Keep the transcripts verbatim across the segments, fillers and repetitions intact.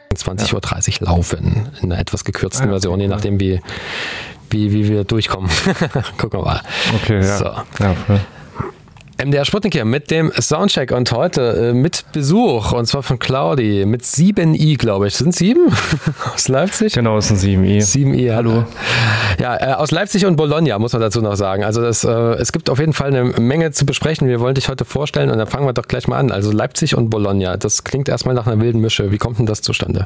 zwanzig Uhr dreißig laufen. In einer etwas gekürzten ah, Version, je nachdem wie, wie, wie wir durchkommen. Gucken wir mal. Okay, ja. So. Ja, voll. M D R Sputnik hier mit dem Soundcheck und heute äh, mit Besuch und zwar von Claudi mit sieben i, glaube ich. Sind sieben? Aus Leipzig? Genau, es sind sieben i. sieben i, hallo. Ja, äh, aus Leipzig und Bologna muss man dazu noch sagen. Also das, äh, es gibt auf jeden Fall eine Menge zu besprechen. Wir wollen dich heute vorstellen und dann fangen wir doch gleich mal an. Also Leipzig und Bologna, das klingt erstmal nach einer wilden Mische. Wie kommt denn das zustande?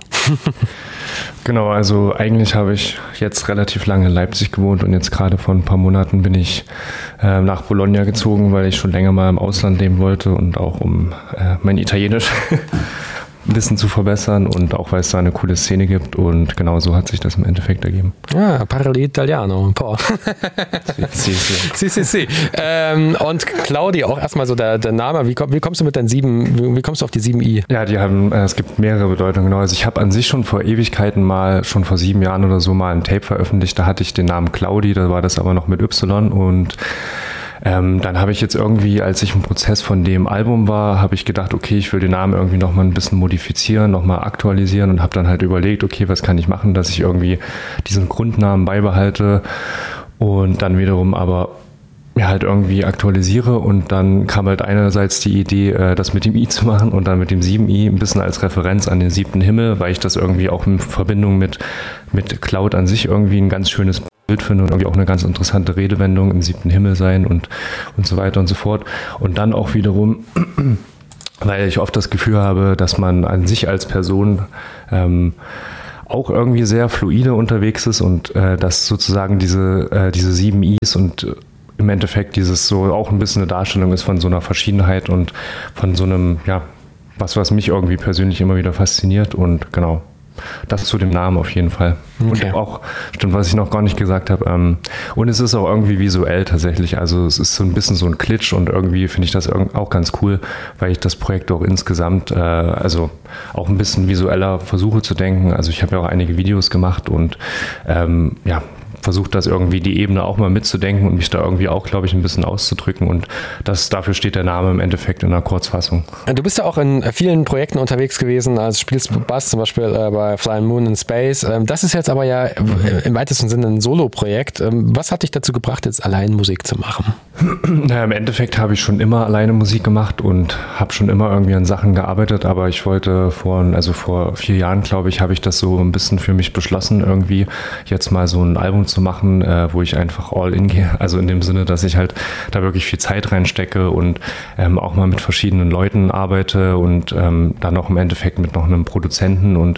Genau, also eigentlich habe ich jetzt relativ lange in Leipzig gewohnt und jetzt gerade vor ein paar Monaten bin ich äh, nach Bologna gezogen, weil ich schon länger mal im Ausland leben wollte und auch um äh, mein Italienisch ein bisschen zu verbessern und auch weil es da eine coole Szene gibt und genau so hat sich das im Endeffekt ergeben. Ah, parli italiano, un po'. Si, si, si. si. Ähm, und Claudi, auch erstmal so der, der Name, wie, komm, wie kommst du mit deinen sieben, wie, wie kommst du auf die sieben i? Ja, die haben, äh, es gibt mehrere Bedeutungen, genau. Also ich habe an sich schon vor Ewigkeiten mal, schon vor sieben Jahren oder so mal ein Tape veröffentlicht, da hatte ich den Namen Claudi, da war das aber noch mit Y und Ähm, dann habe ich jetzt irgendwie, als ich im Prozess von dem Album war, habe ich gedacht, okay, ich will den Namen irgendwie nochmal ein bisschen modifizieren, nochmal aktualisieren und habe dann halt überlegt, okay, was kann ich machen, dass ich irgendwie diesen Grundnamen beibehalte und dann wiederum aber ja, halt irgendwie aktualisiere und dann kam halt einerseits die Idee, das mit dem i zu machen und dann mit dem sieben i ein bisschen als Referenz an den siebten Himmel, weil ich das irgendwie auch in Verbindung mit, mit Cloud an sich irgendwie ein ganz schönes Bild finde und irgendwie auch eine ganz interessante Redewendung im siebten Himmel sein und, und so weiter und so fort. Und dann auch wiederum, weil ich oft das Gefühl habe, dass man an sich als Person ähm, auch irgendwie sehr fluide unterwegs ist und äh, dass sozusagen diese, äh, diese sieben I's und äh, im Endeffekt dieses so auch ein bisschen eine Darstellung ist von so einer Verschiedenheit und von so einem, ja, was, was mich irgendwie persönlich immer wieder fasziniert und genau. Das zu dem Namen auf jeden Fall. Okay. Und auch, stimmt, was ich noch gar nicht gesagt habe, ähm, und es ist auch irgendwie visuell tatsächlich, also es ist so ein bisschen so ein Klitsch und irgendwie finde ich das auch ganz cool, weil ich das Projekt auch insgesamt, äh, also auch ein bisschen visueller versuche zu denken, also ich habe ja auch einige Videos gemacht und ähm, ja, versucht das irgendwie die Ebene auch mal mitzudenken und mich da irgendwie auch, glaube ich, ein bisschen auszudrücken und das, dafür steht der Name im Endeffekt in der Kurzfassung. Du bist ja auch in vielen Projekten unterwegs gewesen, also spielst Bass zum Beispiel äh, bei Flying Moon in Space. Ähm, das ist jetzt aber ja im weitesten Sinne ein Solo-Projekt. Ähm, was hat dich dazu gebracht, jetzt allein Musik zu machen? Naja, im Endeffekt habe ich schon immer alleine Musik gemacht und habe schon immer irgendwie an Sachen gearbeitet, aber ich wollte vor, also vor vier Jahren, glaube ich, habe ich das so ein bisschen für mich beschlossen, irgendwie jetzt mal so ein Album zu machen, äh, wo ich einfach all in gehe. Also in dem Sinne, dass ich halt da wirklich viel Zeit reinstecke und ähm, auch mal mit verschiedenen Leuten arbeite und ähm, dann auch im Endeffekt mit noch einem Produzenten und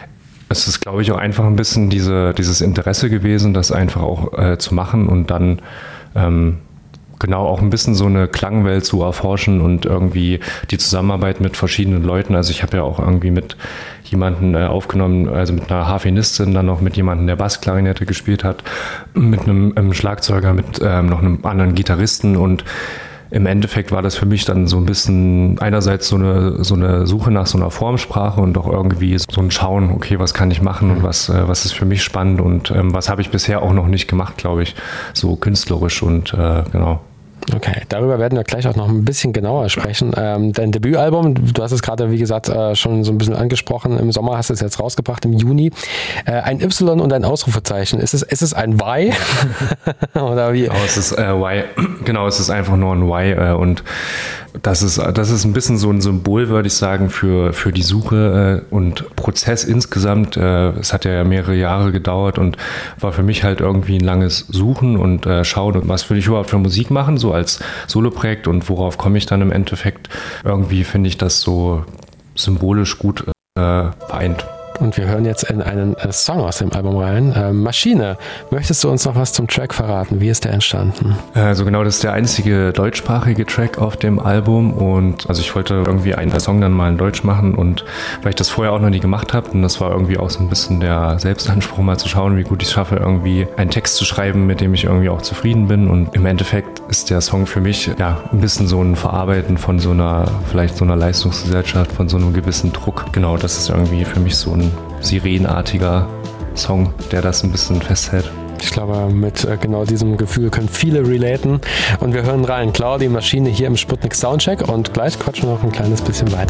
es ist, glaube ich, auch einfach ein bisschen diese, dieses Interesse gewesen, das einfach auch äh, zu machen und dann ähm, genau auch ein bisschen so eine Klangwelt zu erforschen und irgendwie die Zusammenarbeit mit verschiedenen Leuten. Also ich habe ja auch irgendwie mit jemanden äh, aufgenommen, also mit einer Harfenistin, dann noch mit jemandem, der Bassklarinette gespielt hat, mit einem, einem Schlagzeuger, mit ähm, noch einem anderen Gitarristen und im Endeffekt war das für mich dann so ein bisschen einerseits so eine, so eine Suche nach so einer Formsprache und auch irgendwie so ein Schauen, okay, was kann ich machen und was, äh, was ist für mich spannend und ähm, was habe ich bisher auch noch nicht gemacht, glaube ich, so künstlerisch und äh, genau. Okay, darüber werden wir gleich auch noch ein bisschen genauer sprechen. Ähm, dein Debütalbum, du hast es gerade, wie gesagt, äh, schon so ein bisschen angesprochen, im Sommer hast du es jetzt rausgebracht, im Juni. Äh, ein Y und ein Ausrufezeichen. Ist es, ist es ein Y? Oder wie? Genau, es ist äh, Y. Genau, es ist einfach nur ein Y äh, und das ist, das ist ein bisschen so ein Symbol, würde ich sagen, für, für die Suche äh, und Prozess insgesamt. Äh, es hat ja mehrere Jahre gedauert und war für mich halt irgendwie ein langes Suchen und äh, Schauen, was will ich überhaupt für Musik machen, so als Soloprojekt und worauf komme ich dann im Endeffekt. Irgendwie finde ich das so symbolisch gut äh, vereint. Und wir hören jetzt in einen äh, Song aus dem Album rein. Äh, Maschine. Möchtest du uns noch was zum Track verraten? Wie ist der entstanden? Also genau, das ist der einzige deutschsprachige Track auf dem Album und also ich wollte irgendwie einen Song dann mal in Deutsch machen und weil ich das vorher auch noch nie gemacht habe und das war irgendwie auch so ein bisschen der Selbstanspruch, mal zu schauen, wie gut ich es schaffe, irgendwie einen Text zu schreiben, mit dem ich irgendwie auch zufrieden bin und im Endeffekt ist der Song für mich ja ein bisschen so ein Verarbeiten von so einer, vielleicht so einer Leistungsgesellschaft, von so einem gewissen Druck. Genau, das ist irgendwie für mich so ein sirenartiger Song, der das ein bisschen festhält. Ich glaube, mit äh, genau diesem Gefühl können viele relaten. Und wir hören rein. Claudi, Maschine hier im Sputnik Soundcheck und gleich quatschen wir noch ein kleines bisschen weiter.